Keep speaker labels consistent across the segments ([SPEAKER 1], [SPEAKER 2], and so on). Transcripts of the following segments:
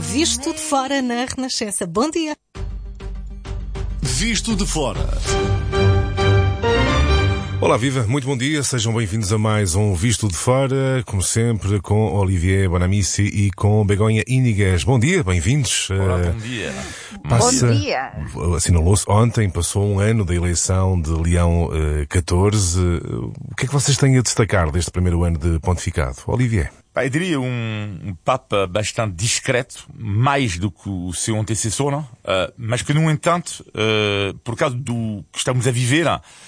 [SPEAKER 1] Visto de Fora na Renascença. Bom dia.
[SPEAKER 2] Visto de Fora.
[SPEAKER 3] Olá, viva, muito bom dia, sejam bem-vindos a mais um Visto de Fora, como sempre, com Olivier Bonamici e com Begonha Iniguez. Bom dia, bem-vindos.
[SPEAKER 4] Olá, bom dia.
[SPEAKER 5] Bom dia.
[SPEAKER 3] Assinalou-se ontem, passou um ano da eleição de Leão XIV. O que é que vocês têm a destacar deste primeiro ano de pontificado? Olivier?
[SPEAKER 4] Eu diria um Papa bastante discreto, mais do que o seu antecessor, não? Mas que, no entanto, por causa do que estamos a viver,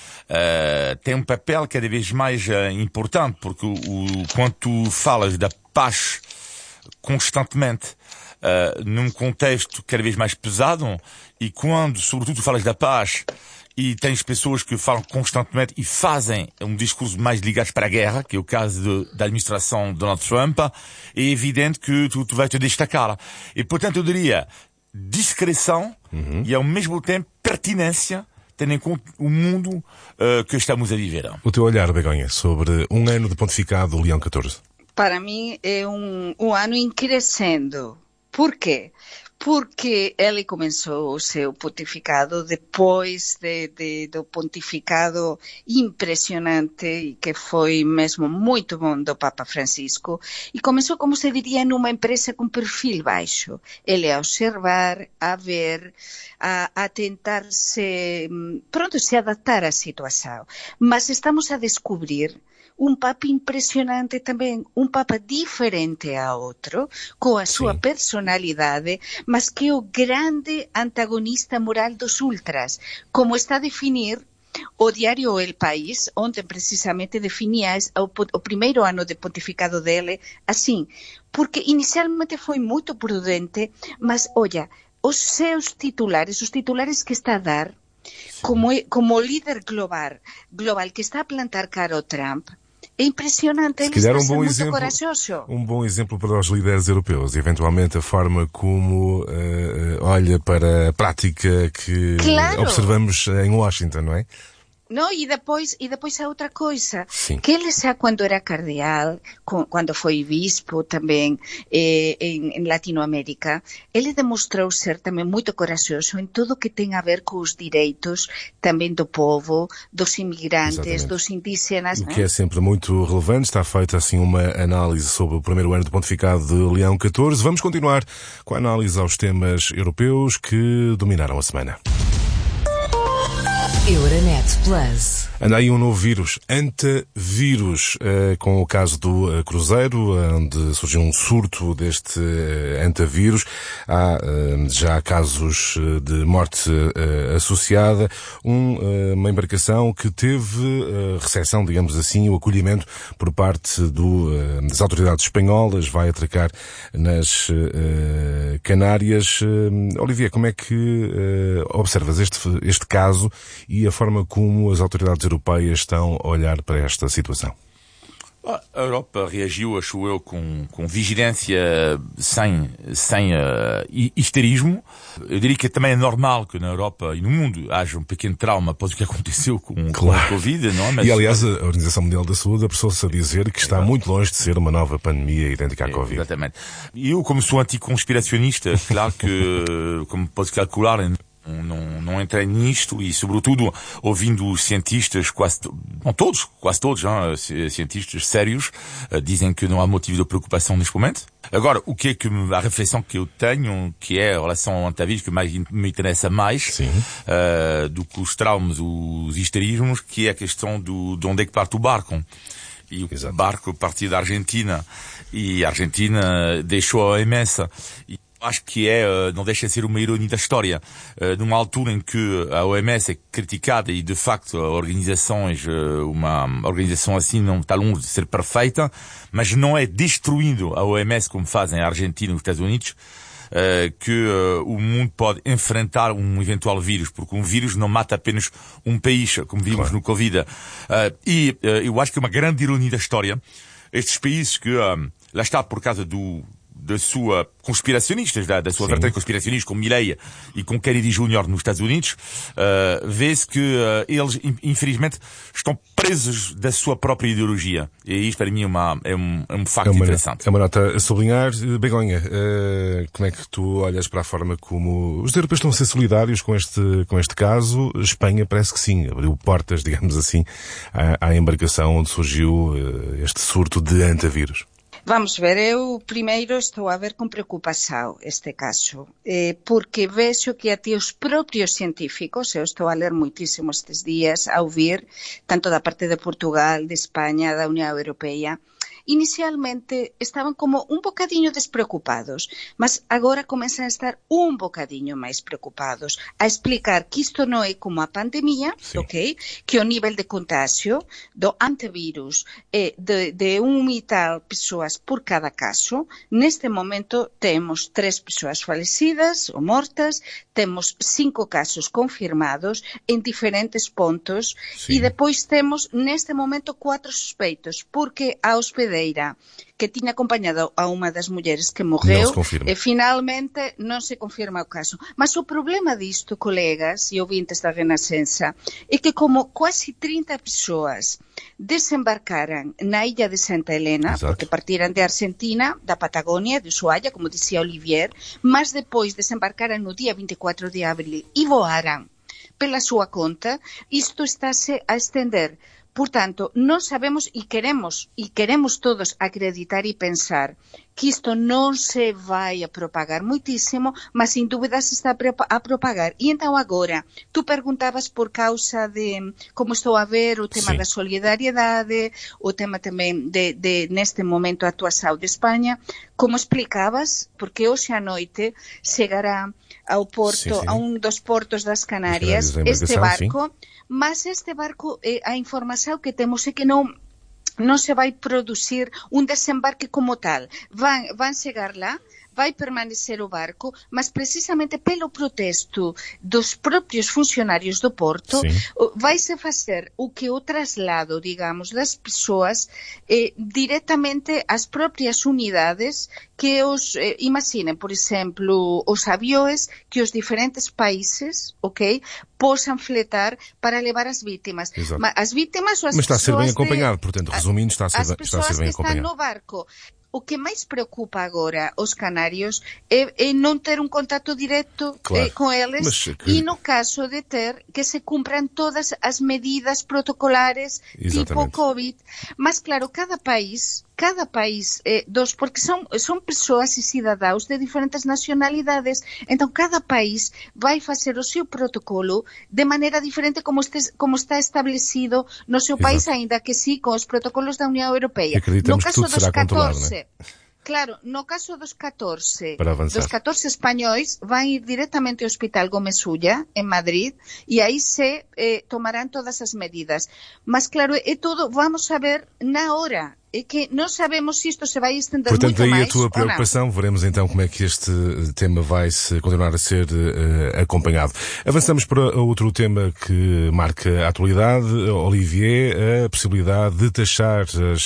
[SPEAKER 4] tem um papel cada vez mais importante, porque quando tu falas da paz constantemente, num contexto cada vez mais pesado, e quando, sobretudo, tu falas da paz e tens pessoas que falam constantemente e fazem um discurso mais ligado para a guerra, que é o caso da administração de Donald Trump, é evidente que tu vais te destacar. E, portanto, eu diria discrição e, ao mesmo tempo, pertinência, tendo em conta o mundo que estamos a viver.
[SPEAKER 3] O teu olhar, Begonha, sobre um ano de pontificado do Leão XIV?
[SPEAKER 5] Para mim é um ano em crescendo. Por quê? Porque ele começou o seu pontificado depois do pontificado impressionante e que foi mesmo muito bom do Papa Francisco, e começou, como se diria, numa empresa com perfil baixo. Ele a observar, a ver, a tentar se adaptar à situação. Mas estamos a descobrir um Papa impressionante também, um Papa diferente a outro, com a sua personalidade, mas que é o grande antagonista moral dos ultras, como está a definir o diário El País, ontem precisamente definia o primeiro ano de pontificado dele assim, porque inicialmente foi muito prudente, mas olha, os seus titulares, os titulares que está a dar, como líder global que está a plantar cara ao Trump, é impressionante, ele está a ser muito corajoso.
[SPEAKER 3] Um bom exemplo para os líderes europeus, eventualmente a forma como olha para a prática que observamos em Washington, não é?
[SPEAKER 5] No, e depois a outra coisa, que ele já quando era cardeal, quando foi bispo também em Latinoamérica, ele demonstrou ser também muito corajoso em tudo o que tem a ver com os direitos também do povo, dos imigrantes, dos indígenas.
[SPEAKER 3] O que é sempre muito relevante. Está feita assim uma análise sobre o primeiro ano de pontificado de Leão XIV. Vamos continuar com a análise aos temas europeus que dominaram a semana.
[SPEAKER 1] Euronet Plus.
[SPEAKER 3] Anda aí um novo vírus, antavírus, com o caso do Cruzeiro, onde surgiu um surto deste antavírus. Há já casos de morte associada. Uma embarcação que teve recepção, digamos assim, o acolhimento por parte das autoridades espanholas, vai atracar nas Canárias. Olivier, como é que observas este caso e a forma como as autoridades europeias estão a olhar para esta situação?
[SPEAKER 4] A Europa reagiu, acho eu, com vigilância, sem histerismo. Eu diria que também é normal que na Europa e no mundo haja um pequeno trauma após o que aconteceu com a Covid, não é? Mas,
[SPEAKER 3] e, aliás, a Organização Mundial da Saúde apressou-se a dizer que está muito longe de ser uma nova pandemia idêntica à Covid.
[SPEAKER 4] Exatamente. E eu, como sou anticonspiracionista, claro que, como pode calcular, não entrei nisto e, sobretudo, ouvindo os cientistas, quase todos, cientistas sérios, dizem que não há motivo de preocupação neste momento. Agora, a reflexão que eu tenho, que é a relação ao antavírus, que me interessa mais, do que os traumas, os histerismos, que é a questão de onde é que parte o barco. E o barco partiu da Argentina, e a Argentina deixou a OMS. Acho que não deixa de ser uma ironia da história. Numa altura em que a OMS é criticada e, de facto, uma organização assim não está longe de ser perfeita, mas não é destruindo a OMS como fazem a Argentina e os Estados Unidos, que o mundo pode enfrentar um eventual vírus, porque um vírus não mata apenas um país, como vimos no Covid. Eu acho que é uma grande ironia da história. Estes países que, lá está, por causa da sua conspiracionistas, da sua vertente conspiracionista com Milei e com Kennedy Jr. nos Estados Unidos, vê-se que eles, infelizmente, estão presos da sua própria ideologia. E isto, para mim, é um facto interessante.
[SPEAKER 3] É uma nota a sublinhar. Begonha, como é que tu olhas para a forma como os europeus estão a ser solidários com este caso? Espanha parece que sim, abriu portas, digamos assim, à embarcação onde surgiu este surto de antavírus.
[SPEAKER 5] Vamos ver, eu primeiro estou a ver com preocupação este caso, porque vexo que até os próprios científicos, eu estou a ler muitíssimo estes dias, a ouvir, tanto da parte de Portugal, de Espanha, da União Europeia, inicialmente estaban como un bocadiño despreocupados, mas agora comenzan a estar un bocadiño máis preocupados, a explicar que isto non é como a pandemia, ok? Que o nivel de contagio do antivírus é de 1 e tal persoas por cada caso. Neste momento temos 3 persoas falecidas ou mortas, temos 5 casos confirmados en diferentes pontos e depois temos neste momento 4 suspeitos, porque a hospedeira que tiña acompañado a unha das mulleres que morreu e finalmente non se confirma o caso. Mas o problema disto, colegas e ouvintes da Renascença, é que como quase 30 persoas desembarcaran na illa de Santa Helena, porque partiran de Argentina, da Patagonia, de Ushuaia, como dicía Olivier, mas depois desembarcaran no día 24 de abril e voaran pela súa conta, isto estáse a estender. Portanto, non sabemos e queremos todos acreditar e pensar que isto non se vai a propagar muitísimo, mas sin dúbida se está a propagar. E então agora, tu perguntabas por causa de como estou a ver o tema da solidariedade, o tema tamén de neste momento a actuación de España, como explicabas, porque hoxe a noite chegará ao porto, a un dos portos das Canarias, este barco, mas este barco, a información que temos é que non se vai producir un desembarque como tal. Van chegar lá, vai permanecer o barco, mas precisamente pelo protesto dos propios funcionarios do Porto, vai-se facer o que o traslado, digamos, das persoas directamente ás propias unidades que imaginen, por exemplo, os avións que os diferentes países, ok, posan fletar para levar as vítimas. As vítimas ou as
[SPEAKER 3] mas está a ser bem acompanhado,
[SPEAKER 5] portanto,
[SPEAKER 3] resumindo, está a ser bem acompanhado.
[SPEAKER 5] As persoas que están no barco. O que máis preocupa agora os canários é non ter un contacto directo con eles e no caso de ter que se cumpran todas as medidas protocolares tipo COVID. Mas claro, cada país porque son persoas e cidadáns de diferentes nacionalidades, então cada país vai facer o seu protocolo de maneira diferente como está establecido no seu país, ainda que sí, con os protocolos da Unión Europeia.
[SPEAKER 3] No caso dos 14,
[SPEAKER 5] claro, no caso dos 14 españois van ir directamente ao Hospital Gómez Ulla en Madrid e aí se tomarán todas as medidas. Mas claro, é todo, vamos a ver na hora. É que não sabemos se isto se vai estender muito mais.
[SPEAKER 3] Portanto, daí a tua preocupação. Veremos então como é que este tema vai continuar a ser acompanhado. Avançamos para outro tema que marca a atualidade. Olivier, a possibilidade de taxar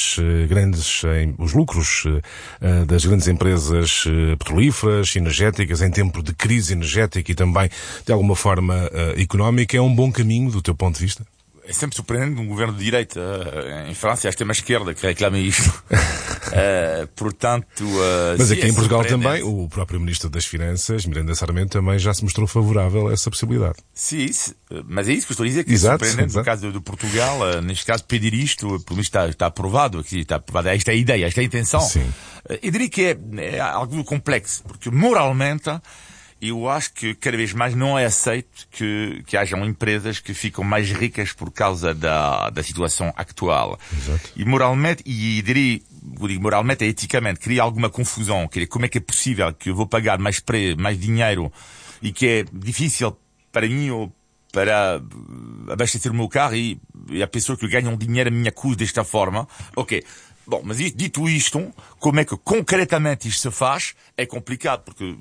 [SPEAKER 3] os lucros das grandes empresas petrolíferas, energéticas, em tempo de crise energética e também, de alguma forma, económica, é um bom caminho do teu ponto de vista?
[SPEAKER 4] É sempre surpreendente um governo de direita em França, acho que é uma esquerda que reclama isto. Portanto,
[SPEAKER 3] mas aqui em Portugal também, o próprio Ministro das Finanças, Miranda Sarmento, também já se mostrou favorável a essa possibilidade.
[SPEAKER 4] Sim, mas é isso que eu estou a dizer, que é surpreendente no caso de Portugal, neste caso pedir isto, pelo menos está aprovado aqui, esta é a ideia, esta é a intenção.
[SPEAKER 3] Sim.
[SPEAKER 4] Eu diria que é algo complexo, porque moralmente eu acho que cada vez mais não é aceito que hajam empresas que ficam mais ricas por causa da situação atual.
[SPEAKER 3] Exato.
[SPEAKER 4] E moralmente, e diria, moralmente e eticamente, cria alguma confusão. Como é que é possível que eu vou pagar mais dinheiro e que é difícil para mim ou para abastecer o meu carro e a pessoa que ganha dinheiro a minha custa desta forma? Ok. Bom, mas dito isto, como é que concretamente isto se faz? É complicado, porque nós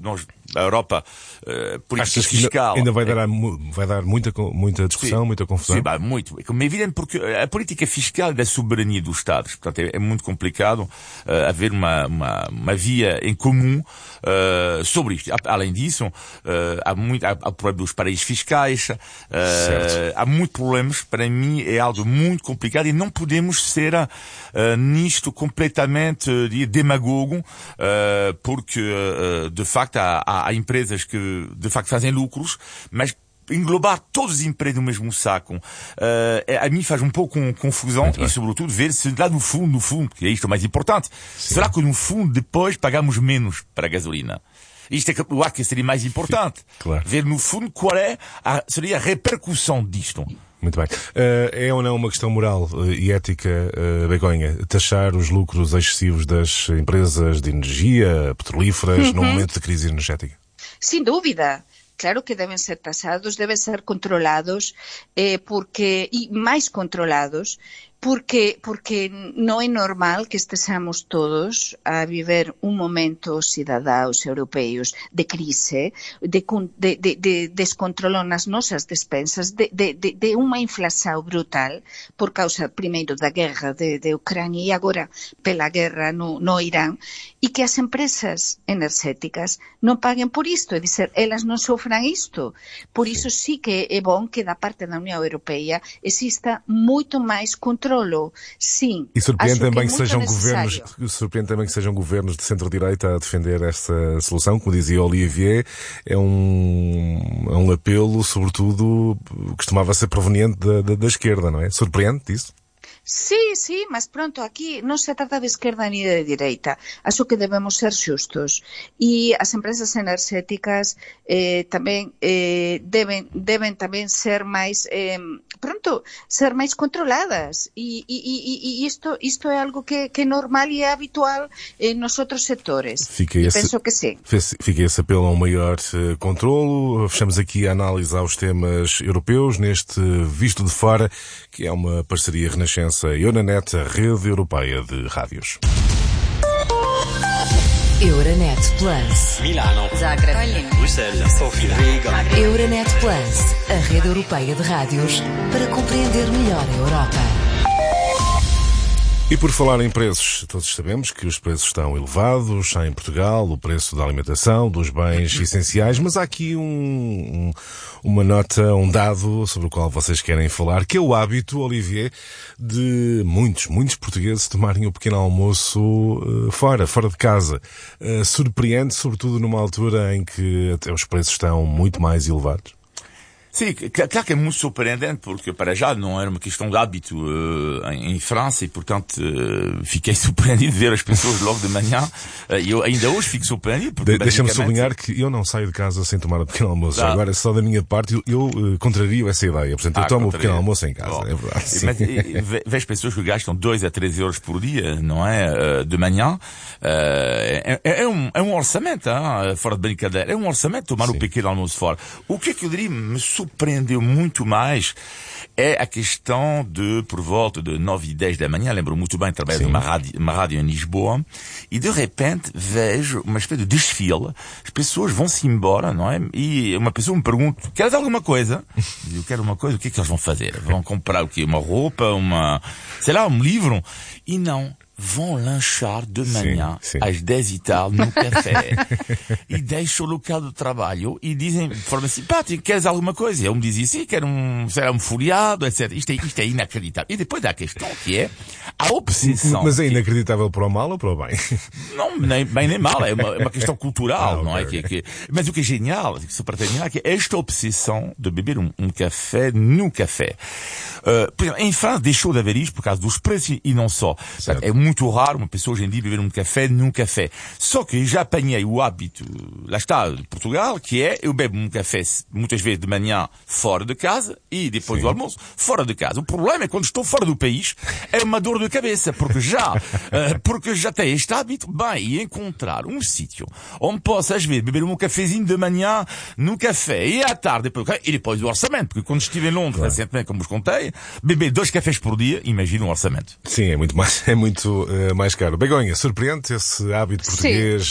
[SPEAKER 4] a Europa, política fiscal...
[SPEAKER 3] Ainda vai dar muita discussão, muita confusão?
[SPEAKER 4] Sim, muito. É evidente porque a política fiscal é da soberania dos Estados. Portanto, é muito complicado haver uma via em comum sobre isto. Além disso, há problema dos paraísos fiscais, há muitos problemas. Para mim é algo muito complicado e não podemos ser nisto completamente demagogo, porque de facto há empresas que de facto fazem lucros, mas englobar todos os empregos no mesmo saco, a mim faz um pouco confusão e, sobretudo, ver se lá no fundo, que é isto o mais importante, será que no fundo depois pagamos menos para a gasolina? Isto é que eu acho que seria mais importante.
[SPEAKER 3] Claro.
[SPEAKER 4] Ver no fundo qual seria a repercussão disto.
[SPEAKER 3] Muito bem. É ou não uma questão moral e ética, Begonha, taxar os lucros excessivos das empresas de energia, petrolíferas, num momento de crise energética?
[SPEAKER 5] Sin dúvida. Claro que deben ser tasados, deben ser controlados, e máis controlados, porque non é normal que estesamos todos a viver un momento cidadaos europeos de crise, de descontrolo nas nosas despensas, de unha inflación brutal por causa, primeiro, da guerra de Ucrania e agora pela guerra no Irán, e que as empresas enerxéticas non paguen por isto, é dizer, elas non sofran isto. Por iso sí que é bon que da parte da Unión Europea exista moito máis controlo. Sim.
[SPEAKER 3] E surpreende também que sejam governos de centro-direita a defender esta solução, como dizia Olivier, é um apelo, sobretudo, costumava ser proveniente da esquerda, não é? Surpreende isso?
[SPEAKER 5] Sí, mas pronto, aquí non se trata de esquerda ni de direita. Acho que debemos ser xustos. E as empresas enerxéticas tamén deben tamén ser máis ser máis controladas. E isto é algo que é normal e é habitual nos outros sectores. Penso que sim.
[SPEAKER 3] Fica esse apelo a um maior controlo. Fechamos aqui a análise aos temas europeus neste Visto de Fora, que é uma parceria Renascença Euronet, a rede europeia de rádios.
[SPEAKER 1] Euronet Plus.
[SPEAKER 2] Milano.
[SPEAKER 1] Zagreb.
[SPEAKER 2] Bruxelas. Sofia. Riga.
[SPEAKER 1] Euronet Plus, a rede europeia de rádios para compreender melhor a Europa.
[SPEAKER 3] E por falar em preços, todos sabemos que os preços estão elevados em Portugal, o preço da alimentação, dos bens essenciais, mas há aqui uma nota, um dado sobre o qual vocês querem falar, que é o hábito, Olivier, de muitos portugueses tomarem o pequeno almoço fora de casa. Surpreende, sobretudo numa altura em que até os preços estão muito mais elevados.
[SPEAKER 4] Sim, claro que é muito surpreendente, porque para já não era uma questão de hábito em França e, portanto, fiquei surpreendido de ver as pessoas logo de manhã. Eu ainda hoje fico surpreendido.
[SPEAKER 3] Deixa-me sublinhar que eu não saio de casa sem tomar o pequeno almoço. Agora, só da minha parte, eu contrario essa ideia. Portanto, eu tomo o pequeno almoço em casa, é verdade. Sim.
[SPEAKER 4] Mas vejo pessoas que gastam 2 a 3 euros por dia, não é? De manhã. É um orçamento, fora de brincadeira. É um orçamento tomar o pequeno almoço fora. O que é que eu diria? Me surpreendeu muito mais é a questão de, por volta de 9 e 10 da manhã, lembro muito bem, trabalho numa rádio em Lisboa, e de repente vejo uma espécie de desfile, as pessoas vão-se embora, não é? E uma pessoa me pergunta, queres alguma coisa? Eu quero uma coisa, o que é que eles vão fazer? Vão comprar o quê? Uma roupa, um livro? E não. Vão lanchar de manhã, às 10 e tal, no café, e deixam o local de trabalho e dizem de forma simpática, queres alguma coisa? E eu me dizia, sim, quero um folhado, etc. Isto é inacreditável. E depois há a questão que é a obsessão.
[SPEAKER 3] Mas é inacreditável para o mal ou para o bem?
[SPEAKER 4] Não, nem bem nem mal, é uma questão cultural, não é? Mas o que é genial, só para terminar, que é esta obsessão de beber um café no café. Por exemplo, em França deixou de haver isto por causa dos preços e não só. É muito raro uma pessoa hoje em dia beber um café num café. Só que já apanhei o hábito, lá está, de Portugal, que é, eu bebo um café muitas vezes de manhã fora de casa e depois do almoço fora de casa. O problema é quando estou fora do país, é uma dor de cabeça, porque já tenho este hábito, e encontrar um sítio onde posso às vezes beber um cafezinho de manhã no café e à tarde e depois do orçamento, porque quando estive em Londres recentemente, como vos contei, beber 2 cafés por dia, imagina um orçamento.
[SPEAKER 3] Sim, é muito mais caro. Begonha, surpreende esse hábito português